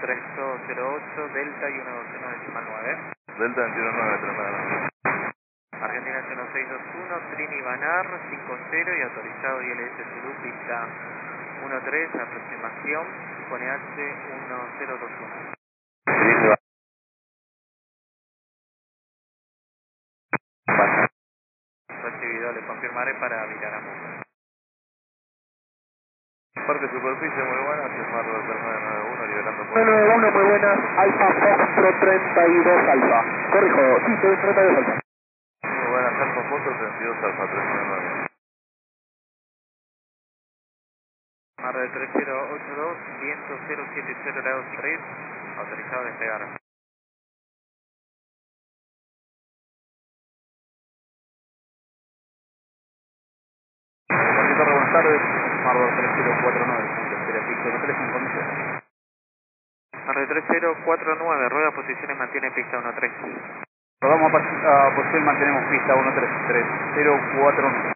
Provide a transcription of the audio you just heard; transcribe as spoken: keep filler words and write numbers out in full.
tres dos cero ocho, Delta y uno dos uno decimal nueve. Delta veintiuno nueve, tres nueve. Argentina uno seis dos uno, Trini Banar, cinco cero y autorizado I L S Zulu, pista uno tres, aproximación, con E H uno cero dos uno. Recibido, le confirmaré para virar a Mundo. Parque superficie muy buena, Semar tres nueve nueve uno, liberando por... nueve nueve uno, muy buenas, Alfa Foxtrot treinta y dos Alfa. Corrijo, sí, treinta y dos Alfa. Muy buenas, Alfa Foto treinta y dos Alfa tres nueve nueve. Mar del tres cero ocho dos, viento cero siete cero grados tres, autorizado a despegar. Martín Torre, buenas tardes. Mardo tres cero cuatro nueve, espera, pista uno tres en condiciones. Mar del tres cero cuatro nueve, rueda posiciones mantiene pista uno tres. Rodamos a, a posición, mantenemos pista uno tres tres cero cuatro nueve.